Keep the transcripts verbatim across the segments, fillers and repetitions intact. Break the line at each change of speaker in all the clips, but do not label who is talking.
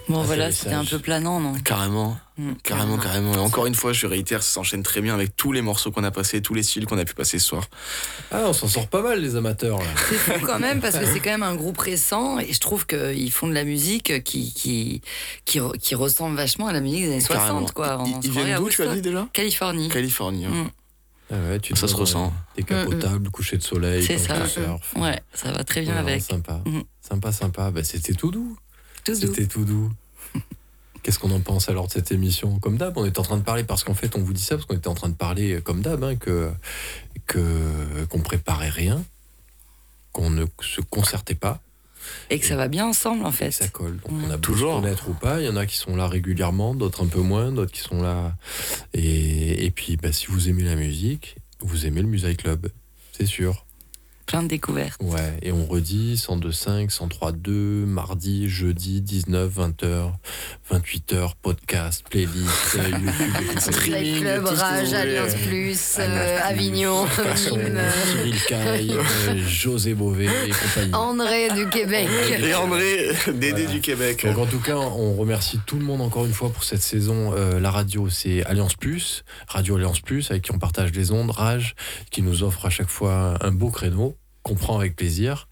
Bon, voilà, c'était un peu planant, non ?
Carrément, mmh. carrément, carrément. Et encore une fois, je réitère, ça s'enchaîne très bien avec tous les morceaux qu'on a passés, tous les styles qu'on a pu passer ce soir.
Ah, on s'en sort pas mal, les amateurs, là.
C'est fou quand même, parce que c'est quand même un groupe récent, et je trouve qu'ils font de la musique qui, qui, qui, qui ressemble vachement à la musique des années carrément. soixante, quoi.
Ils, ils viennent d'où, tu as dit déjà ?
Californie.
Californie, hein. mmh.
Ah ouais, tu
ça se ressent.
Des capotables, mmh. coucher de soleil,
c'est ça.
surf.
Ouais, ça va très bien ouais, avec.
Sympa, mmh. sympa, sympa. Bah, c'était tout doux.
Tout
c'était
doux.
tout doux. Qu'est-ce qu'on en pense alors de cette émission ? Comme d'hab, on est en train de parler, parce qu'en fait, on vous dit ça, parce qu'on était en train de parler comme d'hab, hein, que, que, qu'on préparait rien, qu'on ne se concertait pas.
Et que ça va bien ensemble, en fait.
Et ça colle. Donc, mmh. on a beau
toujours
se connaître ou pas. Il y en a qui sont là régulièrement, d'autres un peu moins, d'autres qui sont là. Et, et puis, bah, si vous aimez la musique, vous aimez le Music Club, c'est sûr.
Plein de découvertes.
Ouais, et on redit cent deux cinq, cent trois deux, mardi, jeudi, dix-neuf, vingt heures, vingt-huit heures, podcast, playlist, YouTube,
streaming, Club, Rage, Alliance Plus, euh, Avignon,
Nîmes, Cyril Caille, euh, José Bové et compagnie.
André du Québec.
Et André, Dédé voilà. du Québec.
Donc en tout cas, on remercie tout le monde encore une fois pour cette saison. Euh, la radio, c'est Alliance Plus, Radio Alliance Plus, avec qui on partage les ondes, Rage, qui nous offre à chaque fois un beau créneau. Qu'on prend avec plaisir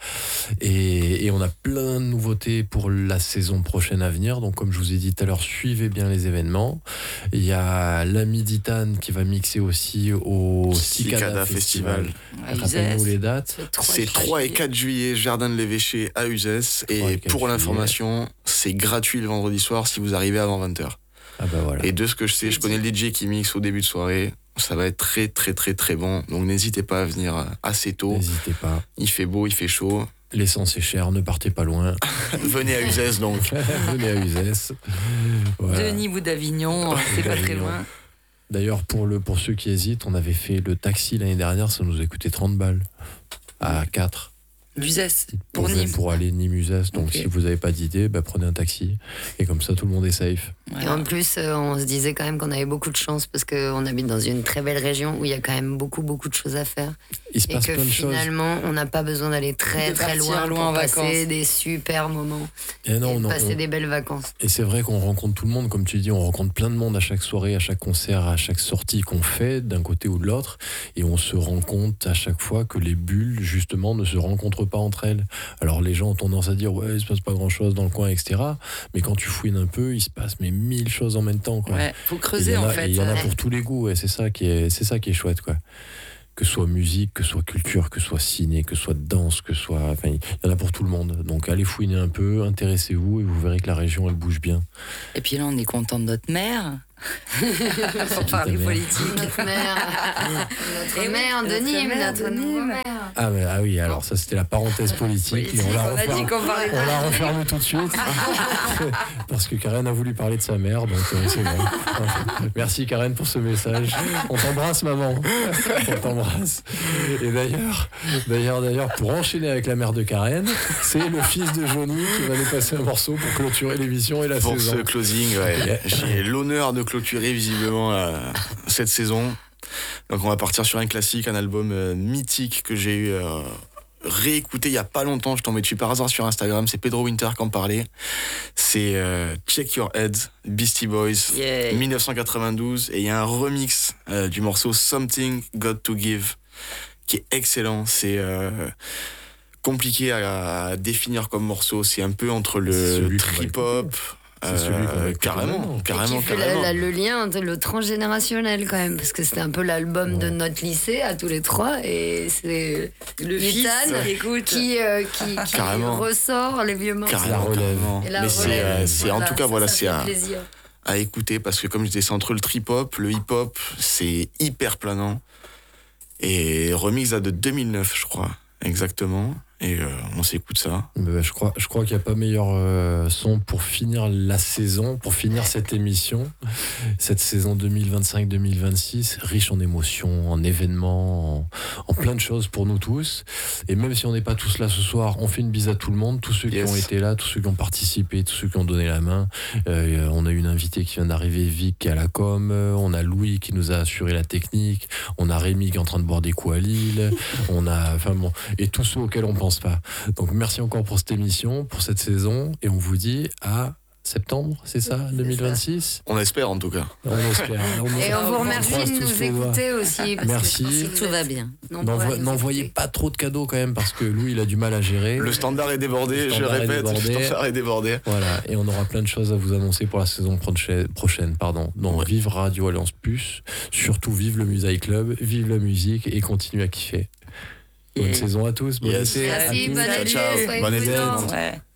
et, et on a plein de nouveautés pour la saison prochaine à venir, donc comme je vous ai dit tout à l'heure, suivez bien les événements. Il y a l'ami Ditane qui va mixer aussi au Cicada Festival,
Festival.
Rappelle-nous les dates.
C'est trois et quatre juillet, Jardin de l'Évêché à Uzès, et pour l'information juillet. C'est gratuit le vendredi soir si vous arrivez avant vingt heures.
Ah bah voilà.
Et de ce que je sais, je connais le D J qui mixe au début de soirée. Ça va être très très très très bon. Donc n'hésitez pas à venir assez tôt.
N'hésitez pas.
Il fait beau, il fait chaud.
L'essence est chère, ne partez pas loin.
Venez à Uzès donc.
Venez à Uzès.
Voilà. Denis ou d'Avignon, c'est pas très loin.
D'ailleurs, pour, le, pour ceux qui hésitent, on avait fait le taxi l'année dernière, ça nous a coûté trente balles. À quatre.
Uzès,
pour, pour Nîmes. Pour aller Nîmes-Uzès. Donc okay. Si vous n'avez pas d'idée, bah, prenez un taxi. Et comme ça, tout le monde est safe.
Voilà. Et en plus, euh, on se disait quand même qu'on avait beaucoup de chance parce qu'on habite dans une très belle région où il y a quand même beaucoup, beaucoup de choses à faire.
Il se passe
et que
plein de
finalement,
choses.
on n'a pas besoin d'aller très,
de
très loin,
loin
pour passer
vacances.
Des super moments.
Et, non,
et
non,
passer
on...
des belles vacances.
Et c'est vrai qu'on rencontre tout le monde, comme tu dis, on rencontre plein de monde à chaque soirée, à chaque concert, à chaque sortie qu'on fait, d'un côté ou de l'autre. Et on se rend compte à chaque fois que les bulles, justement, ne se rencontrent pas entre elles. Alors les gens ont tendance à dire ouais il se passe pas grand chose dans le coin, etc. Mais quand tu fouines un peu, il se passe mais mille choses en même temps, quoi.
Ouais, faut creuser
a,
en fait.
Il y en a
ouais.
pour tous les goûts, et c'est ça qui est, c'est ça qui est chouette, quoi. Que ce soit musique, que ce soit culture, que ce soit ciné, que ce soit danse, que ce soit, enfin il y en a pour tout le monde. Donc allez fouiner un peu, intéressez-vous et vous verrez que la région elle bouge bien.
Et puis là on est content de notre maire. Pour parler politique.
Notre maire, notre maire de Nîmes, notre nouveau maire.
Ah, mais, ah oui, alors ça c'était la parenthèse politique.
politique
on la,
on a dit qu'on parlait
on la referme tout de suite. Parce que Karen a voulu parler de sa mère, donc euh, c'est bon. Merci Karen pour ce message. On t'embrasse maman. On t'embrasse. Et d'ailleurs, d'ailleurs, d'ailleurs, pour enchaîner avec la mère de Karen, c'est le fils de Johnny qui va nous passer un morceau pour clôturer l'émission et la
pour
saison.
Pour ce closing, ouais. Yeah. J'ai l'honneur de clôturer visiblement euh, cette saison. Donc on va partir sur un classique, un album euh, mythique que j'ai eu euh, réécouté il y a pas longtemps. Je tombais dessus par hasard sur Instagram. C'est Pedro Winter qui en parlait. C'est euh, Check Your Head, Beastie Boys, yeah. dix-neuf cent quatre-vingt-douze. Et il y a un remix euh, du morceau Something Got to Give qui est excellent. C'est euh, compliqué à, à définir comme morceau. C'est un peu entre le trip-hop.
C'est celui qu'on
euh, carrément, carrément,
et qui fait
carrément.
La, la, le lien, le transgénérationnel quand même, parce que c'était un peu l'album ouais. de notre lycée à tous les trois, et c'est
le Ditane
qui, qui, euh, qui, qui ressort les vieux morceaux.
Carrément, carrément. Mais relève, c'est, euh, c'est voilà, en tout cas, ça, voilà, ça c'est à, à écouter, parce que comme je disais, c'est entre le trip-hop, le hip-hop, c'est hyper planant. Et remix à de deux mille neuf, je crois, exactement. Et euh, on s'écoute ça.
Bah, je crois, je crois qu'il n'y a pas meilleur euh, son pour finir la saison, pour finir cette émission, cette saison deux mille vingt-cinq deux mille vingt-six, riche en émotions, en événements, en, en plein de choses pour nous tous. Et même si on n'est pas tous là ce soir, on fait une bise à tout le monde, tous ceux yes. qui ont été là, tous ceux qui ont participé, tous ceux qui ont donné la main. Euh, on a une invitée qui vient d'arriver, Vic, qui est à la com, on a Louis qui nous a assuré la technique, on a Rémi qui est en train de boire des coups à Lille, on a, enfin bon, et tous ceux auxquels on pense pas. Donc merci encore pour cette émission, pour cette saison, et on vous dit à septembre, c'est ça, deux mille vingt-six.
On espère en tout cas.
On espère. On
Et on vous remercie de nous écouter aussi. Parce
Merci.
Que je pense
Si
que
tout va bien.
N'envoyez pas trop de cadeaux quand même parce que Lou il a du mal à gérer.
Le standard est débordé, je répète, le standard est débordé.
Voilà, et on aura plein de choses à vous annoncer pour la saison prochaine. prochaine pardon. Donc ouais. Vive Radio Alliance Plus, surtout vive le Musaï Club, vive la musique et continue à kiffer. Bonne yeah. saison à tous, bonne
yes.
été.
Merci, bonne année,
ciao, ciao. Bonne été.